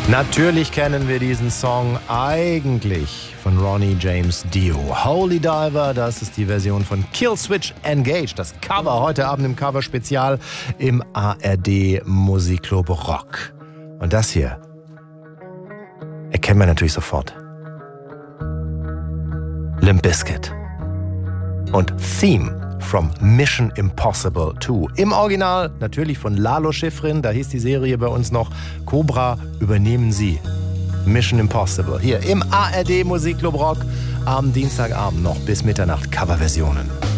Natürlich kennen wir diesen Song eigentlich von Ronnie James Dio. Holy Diver, das ist die Version von Killswitch Engage. Das Cover heute Abend im Cover-Spezial im ARD Musikclub Rock. Und das hier erkennt man natürlich sofort. Limp Bizkit und Theme from Mission Impossible 2. Im Original natürlich von Lalo Schifrin, da hieß die Serie bei uns noch Cobra, übernehmen Sie. Mission Impossible. Hier im ARD Musikclub Rock am Dienstagabend noch bis Mitternacht Coverversionen.